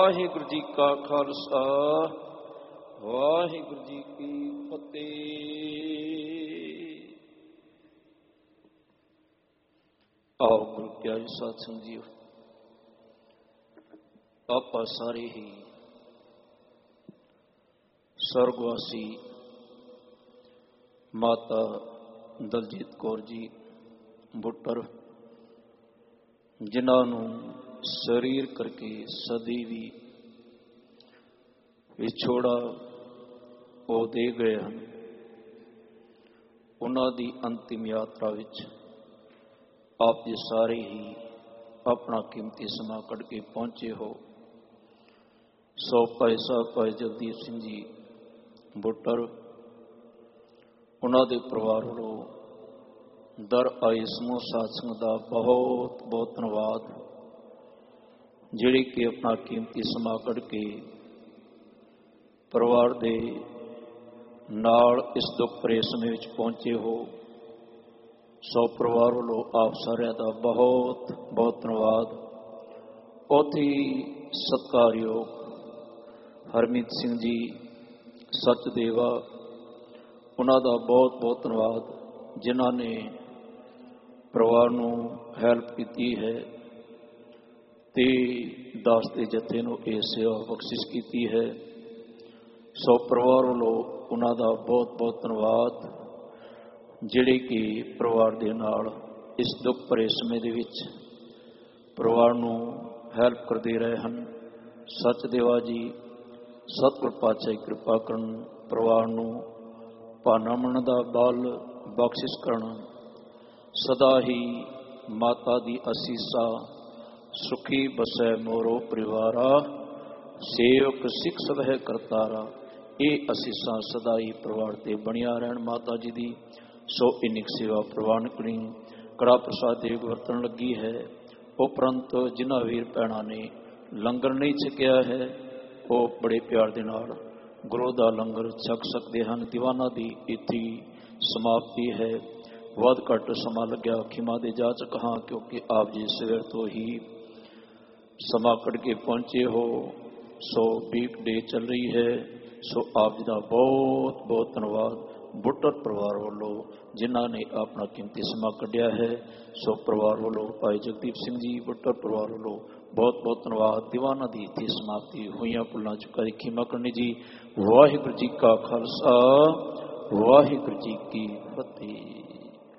ਵਾਹਿਗੁਰੂ ਜੀ ਕਾ ਖਾਲਸਾ, ਵਾਹਿਗੁਰੂ ਜੀ ਕੀ ਫਤਿਹ। ਆਓ ਗੁਰੂ ਪਿਆਰੇ ਸਾਧ ਸੰਗਤ ਜੀਓ, ਆਪਾਂ ਸਾਰੇ ਹੀ ਸਰਗਵਾਸੀ ਮਾਤਾ ਦਲਜੀਤ ਕੌਰ ਜੀ ਬੁੱਟਰ, ਜਿਨ੍ਹਾਂ ਨੂੰ ਸਰੀਰ ਕਰਕੇ ਸਦੀ ਵੀ ਵਿਛੋੜਾ ਉਹ ਦੇ ਗਏ ਹਨ, ਉਹਨਾਂ ਦੀ ਅੰਤਿਮ ਯਾਤਰਾ ਵਿੱਚ ਆਪ ਜੀ ਸਾਰੇ ਹੀ ਆਪਣਾ ਕੀਮਤੀ ਸਮਾਂ ਕੱਢ ਕੇ ਪਹੁੰਚੇ ਹੋ। ਸੋ ਭਾਈ ਸਾਹਿਬ ਭਾਈ ਜਗਦੀਪ ਸਿੰਘ ਜੀ ਬੁੱਟਰ, ਉਹਨਾਂ ਦੇ ਪਰਿਵਾਰ ਵੱਲੋਂ ਦਰ ਆਏ ਸਮੂਹ ਸਾਧ ਸੰਗਤ ਦਾ ਬਹੁਤ ਬਹੁਤ ਧੰਨਵਾਦ, ਜਿਹੜੇ ਕਿ ਆਪਣਾ ਕੀਮਤੀ ਸਮਾਂ ਕੱਢ ਕੇ ਪਰਿਵਾਰ ਦੇ ਨਾਲ ਇਸ ਦੁੱਖ ਭਰੇ ਸਮੇਂ ਵਿੱਚ ਪਹੁੰਚੇ ਹੋ। ਸੋ ਪਰਿਵਾਰ ਵੱਲੋਂ ਆਪ ਸਾਰਿਆਂ ਦਾ ਬਹੁਤ ਬਹੁਤ ਧੰਨਵਾਦ। ਉੱਥੇ ਸਤਿਕਾਰਯੋਗ ਹਰਮੀਤ ਸਿੰਘ ਜੀ ਸਚਦੇਵਾ, ਉਹਨਾਂ ਦਾ ਬਹੁਤ ਬਹੁਤ ਧੰਨਵਾਦ, ਜਿਨ੍ਹਾਂ ਨੇ ਪਰਿਵਾਰ ਨੂੰ ਹੈਲਪ ਕੀਤੀ ਹੈ ਤੇ ਦਾਸ ਦੇ ਜਥੇ ਨੂੰ ਇਹ ਸੇਵਾ ਬਖਸ਼ਿਸ਼ ਕੀਤੀ ਹੈ। ਸੋ ਪਰਿਵਾਰ ਵੱਲੋਂ ਉਹਨਾਂ ਦਾ ਬਹੁਤ ਬਹੁਤ ਧੰਨਵਾਦ, ਜਿਹੜੇ ਕਿ ਪਰਿਵਾਰ ਦੇ ਨਾਲ ਇਸ ਦੁੱਖ ਭਰੇ ਸਮੇਂ ਦੇ ਵਿੱਚ ਪਰਿਵਾਰ ਨੂੰ ਹੈਲਪ ਕਰਦੇ ਰਹੇ ਹਨ। ਸਚਦੇਵਾ ਜੀ, ਸਤਿਗੁਰ ਪਾਤਸ਼ਾਹ ਕਿਰਪਾ ਕਰਨ, ਪਰਿਵਾਰ ਨੂੰ ਭਾਣਾ ਮੰਨਣ ਦਾ ਬਲ ਬਖਸ਼ਿਸ਼ ਕਰਨ, ਸਦਾ ਹੀ ਮਾਤਾ ਦੀ ਅਸੀਸਾਂ ਸੁਖੀ ਬਸੈ ਮੋਰੋ ਪਰਿਵਾਰਾ, ਸੇਵਕ ਸਿੱਖ ਸਭ ਹੈ ਕਰਤਾਰਾ। ਇਹ ਅਸੀਸਾਂ ਸਦਾ ਹੀ ਪਰਿਵਾਰ ਤੇ ਬਣੀਆਂ ਰਹਿਣ ਮਾਤਾ ਜੀ ਦੀ। ਸੋ ਇੰਨੀ ਸੇਵਾ ਪ੍ਰਵਾਨ ਕਰੀ। ਕੜਾ ਪ੍ਰਸਾਦ ਦੇਗ ਵਰਤਣ ਲੱਗੀ ਹੈ। ਉਪਰੰਤ ਜਿਨ੍ਹਾਂ ਵੀਰ ਭੈਣਾਂ ਨੇ ਲੰਗਰ ਨਹੀਂ ਛਕਿਆ ਹੈ, ਉਹ ਬੜੇ ਪਿਆਰ ਦੇ ਨਾਲ ਗੁਰੂ ਦਾ ਲੰਗਰ ਛਕ ਸਕਦੇ ਹਨ। ਦੀਵਾਨਾਂ ਦੀ ਇੱਥੇ ਸਮਾਪਤੀ ਹੈ। ਵੱਧ ਘੱਟ ਸਮਾਂ ਲੱਗਿਆ ਖਿਮਾ ਦੇ ਜਾਚਕ ਹਾਂ, ਕਿਉਂਕਿ ਆਪ ਜੀ ਸਵੇਰ ਤੋਂ ਹੀ ਸਮਾਂ ਕੱਢ ਕੇ ਪਹੁੰਚੇ ਹੋ। ਸੋ ਵੀਕ ਡੇ ਚੱਲ ਰਹੀ ਹੈ। ਸੋ ਆਪ ਜੀ ਦਾ ਬਹੁਤ ਬਹੁਤ ਧੰਨਵਾਦ ਬੁੱਟਰ ਪਰਿਵਾਰ ਵੱਲੋਂ, ਜਿਨ੍ਹਾਂ ਨੇ ਆਪਣਾ ਕੀਮਤੀ ਸਮਾਂ ਕੱਢਿਆ ਹੈ। ਸੋ ਪਰਿਵਾਰ ਵੱਲੋਂ ਭਾਈ ਜਗਦੀਪ ਸਿੰਘ ਜੀ ਬੁੱਟਰ ਪਰਿਵਾਰ ਵੱਲੋਂ ਬਹੁਤ ਬਹੁਤ ਧੰਨਵਾਦ। ਦੀਵਾਨਾਂ ਦੀ ਇੱਥੇ ਸਮਾਪਤੀ ਹੋਈਆਂ ਭੁੱਲਾਂ ਚੁੱਕਾ ਦੀ ਖਿਮਾ ਕਰਨੀ ਜੀ। ਵਾਹਿਗੁਰੂ ਜੀ ਕਾ ਖਾਲਸਾ, ਵਾਹਿਗੁਰੂ ਜੀ ਕੀ ਫਤਿਹ।